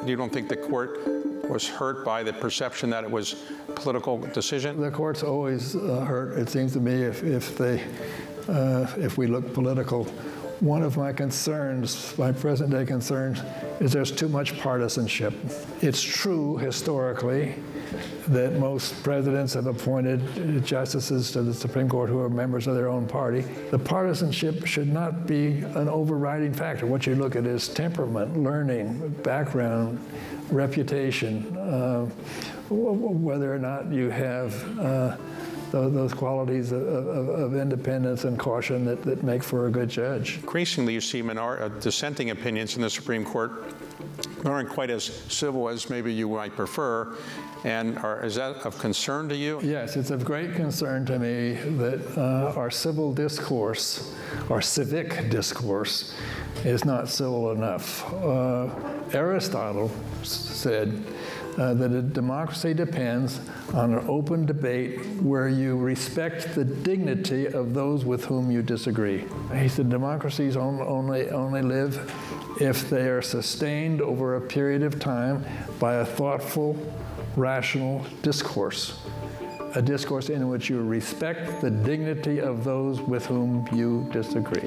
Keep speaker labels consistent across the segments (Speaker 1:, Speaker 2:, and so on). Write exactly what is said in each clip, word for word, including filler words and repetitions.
Speaker 1: You don't think the court was hurt by the perception that it was a political decision?
Speaker 2: The court's always uh, hurt, it seems to me, if, if, they, uh, if we look political. One of my concerns, my present-day concerns, is there's too much partisanship. It's true, historically, that most presidents have appointed justices to the Supreme Court who are members of their own party. The partisanship should not be an overriding factor. What you look at is temperament, learning, background, reputation, uh, whether or not you have uh, those qualities of, of, of independence and caution that, that make for a good judge.
Speaker 1: Increasingly, you see minor, uh, dissenting opinions in the Supreme Court that aren't quite as civil as maybe you might prefer. And are, is that of concern to you?
Speaker 2: Yes, it's of great concern to me that uh, our civil discourse, our civic discourse, is not civil enough. Uh, Aristotle said Uh, that a democracy depends on an open debate where you respect the dignity of those with whom you disagree. He said democracies on, only, only live if they are sustained over a period of time by a thoughtful, rational discourse. A discourse in which you respect the dignity of those with whom you disagree.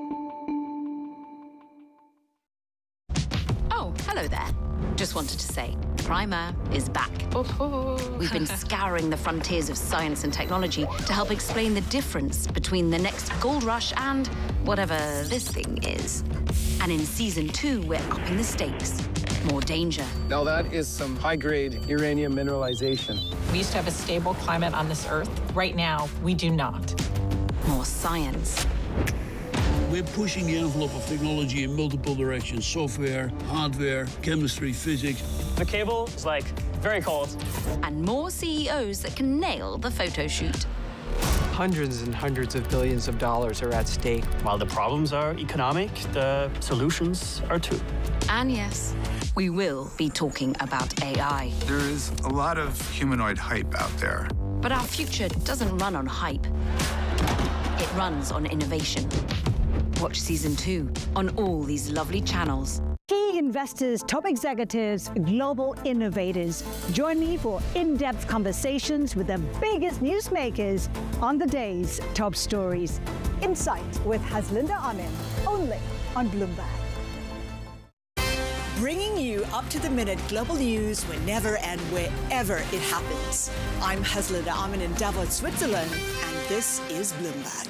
Speaker 3: Oh, hello there. Just wanted to say, Primer is back.
Speaker 4: Oh.
Speaker 3: We've been scouring the frontiers of science and technology to help explain the difference between the next gold rush and whatever this thing is. And in season two, we're upping the stakes. More danger.
Speaker 5: Now that is some high-grade uranium mineralization.
Speaker 4: We used to have a stable climate on this Earth. Right now, we do not.
Speaker 3: More science.
Speaker 6: We're pushing the envelope of technology in multiple directions: software, hardware, chemistry, physics.
Speaker 7: The cable is, like, very cold.
Speaker 3: And more C E Os that can nail the photo shoot.
Speaker 8: Hundreds and hundreds of billions of dollars are at stake.
Speaker 7: While the problems are economic, the solutions are too.
Speaker 3: And yes, we will be talking about A I.
Speaker 9: There is a lot of humanoid hype out there.
Speaker 3: But our future doesn't run on hype. It runs on innovation. Watch season two on all these lovely channels.
Speaker 10: Key investors, top executives, global innovators. Join me for in-depth conversations with the biggest newsmakers on the day's top stories. Insight with Haslinda Amin, only on Bloomberg.
Speaker 11: Bringing you up-to-the-minute global news whenever and wherever it happens. I'm Haslinda Amin in Davos, Switzerland, and this is Bloomberg.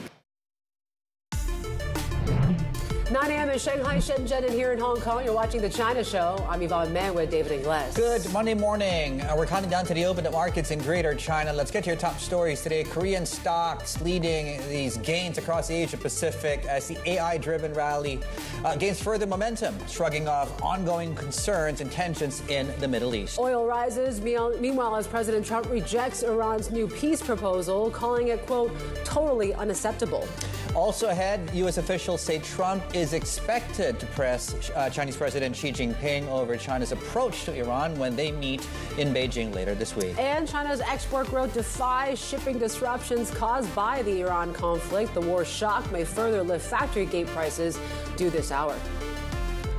Speaker 12: nine a m in Shanghai, Shenzhen, and here in Hong Kong. You're watching The China Show. I'm Yvonne Mann with David Ingles.
Speaker 13: Good Monday morning. Uh, we're counting down to the open markets in Greater China. Let's get to your top stories today. Korean stocks leading these gains across the Asia Pacific as the A I-driven rally uh, gains further momentum, shrugging off ongoing concerns and tensions in the Middle East.
Speaker 12: Oil rises. Meanwhile, as President Trump rejects Iran's new peace proposal, calling it, quote, totally unacceptable.
Speaker 13: Also ahead, U S officials say Trump is expected to press uh, Chinese President Xi Jinping over China's approach to Iran when they meet in Beijing later this week.
Speaker 12: And China's export growth defies shipping disruptions caused by the Iran conflict. The war shock may further lift factory gate prices due this hour.